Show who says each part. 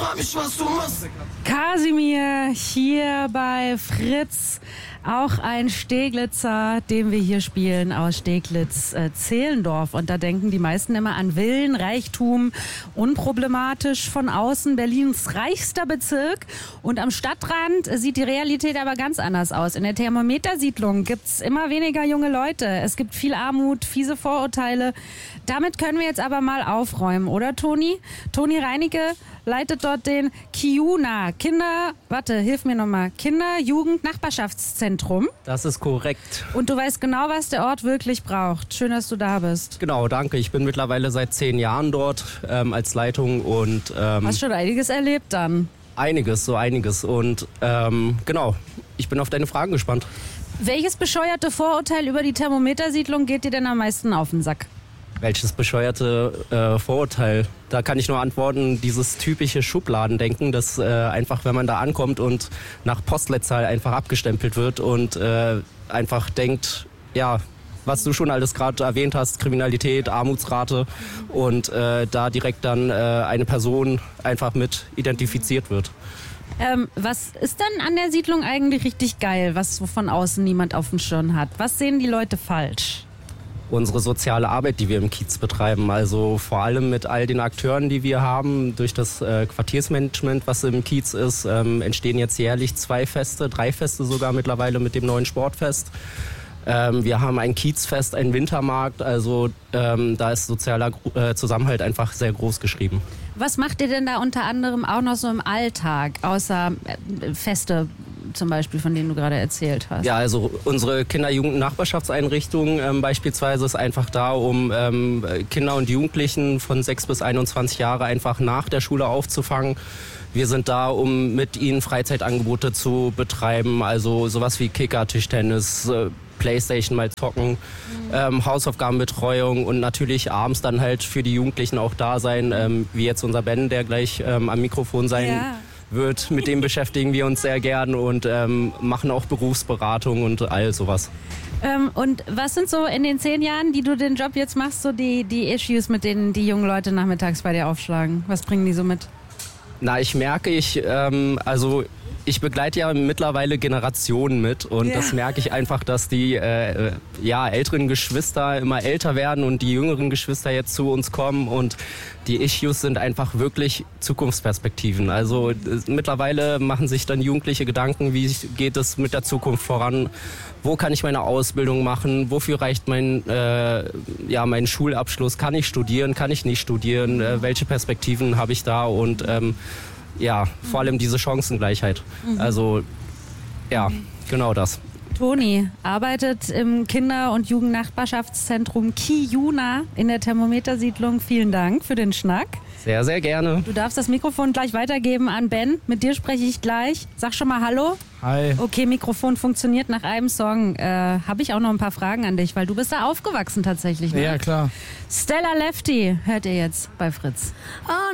Speaker 1: frag mich, was du machst.
Speaker 2: Kasimir hier bei Fritz. Auch ein Steglitzer, den wir hier spielen, aus Steglitz-Zehlendorf. Und da denken die meisten immer an Villen, Reichtum, unproblematisch von außen, Berlins reichster Bezirk. Und am Stadtrand sieht die Realität aber ganz anders aus. In der Thermometersiedlung gibt's immer weniger junge Leute. Es gibt viel Armut, fiese Vorurteile. Damit können wir jetzt aber mal aufräumen, oder Toni? Toni Reinecke leitet dort den Kiuna, Kinder-, Jugend-, Nachbarschaftszentrum.
Speaker 3: Das ist korrekt.
Speaker 2: Und du weißt genau, was der Ort wirklich braucht. Schön, dass du da bist.
Speaker 3: Genau, danke. Ich bin mittlerweile seit 10 Jahren dort als Leitung und...
Speaker 2: Hast schon einiges erlebt dann?
Speaker 3: Einiges. Und genau, ich bin auf deine Fragen gespannt.
Speaker 2: Welches bescheuerte Vorurteil über die Thermometersiedlung geht dir denn am meisten auf den Sack?
Speaker 3: Welches bescheuerte Vorurteil? Da kann ich nur antworten, dieses typische Schubladendenken, dass einfach, wenn man da ankommt und nach Postleitzahl einfach abgestempelt wird und einfach denkt, ja, was du schon alles gerade erwähnt hast, Kriminalität, Armutsrate und da direkt dann eine Person einfach mit identifiziert wird.
Speaker 2: Was ist denn an der Siedlung eigentlich richtig geil, was so von außen niemand auf dem Schirm hat? Was sehen die Leute falsch?
Speaker 3: Unsere soziale Arbeit, die wir im Kiez betreiben, also vor allem mit all den Akteuren, die wir haben, durch das Quartiersmanagement, was im Kiez ist, entstehen jetzt jährlich 2 Feste, 3 Feste sogar mittlerweile mit dem neuen Sportfest. Wir haben ein Kiezfest, einen Wintermarkt, also da ist sozialer Zusammenhalt einfach sehr groß geschrieben.
Speaker 2: Was macht ihr denn da unter anderem auch noch so im Alltag, außer Feste zum Beispiel, von denen du gerade erzählt hast?
Speaker 3: Ja, also unsere Kinder-Jugend-Nachbarschaftseinrichtung beispielsweise ist einfach da, um Kinder und Jugendlichen von 6 bis 21 Jahre einfach nach der Schule aufzufangen. Wir sind da, um mit ihnen Freizeitangebote zu betreiben, also sowas wie Kicker, Tischtennis, Playstation mal zocken, Hausaufgabenbetreuung und natürlich abends dann halt für die Jugendlichen auch da sein, wie jetzt unser Ben, der gleich am Mikrofon sein wird. Mit dem beschäftigen wir uns sehr gern und machen auch Berufsberatung und all sowas.
Speaker 2: Und was sind so in den 10 Jahren, die du den Job jetzt machst, so die Issues, mit denen die jungen Leute nachmittags bei dir aufschlagen? Was bringen die so mit?
Speaker 3: Na, ich merke, ich begleite ja mittlerweile Generationen mit und das merke ich einfach, dass die älteren Geschwister immer älter werden und die jüngeren Geschwister jetzt zu uns kommen und die Issues sind einfach wirklich Zukunftsperspektiven. Also mittlerweile machen sich dann Jugendliche Gedanken, wie geht es mit der Zukunft voran, wo kann ich meine Ausbildung machen, wofür reicht mein Schulabschluss, kann ich studieren, kann ich nicht studieren, welche Perspektiven habe ich da und vor allem diese Chancengleichheit. Also, genau das.
Speaker 2: Toni arbeitet im Kinder- und Jugendnachbarschaftszentrum Kiuna in der Thermometersiedlung. Vielen Dank für den Schnack.
Speaker 3: Sehr, sehr gerne.
Speaker 2: Du darfst das Mikrofon gleich weitergeben an Ben. Mit dir spreche ich gleich. Sag schon mal Hallo.
Speaker 4: Hi.
Speaker 2: Okay, Mikrofon funktioniert nach einem Song. Habe ich auch noch ein paar Fragen an dich, weil du bist da aufgewachsen tatsächlich. Ne?
Speaker 4: Ja, klar.
Speaker 2: Stella Lefty hört ihr jetzt bei Fritz.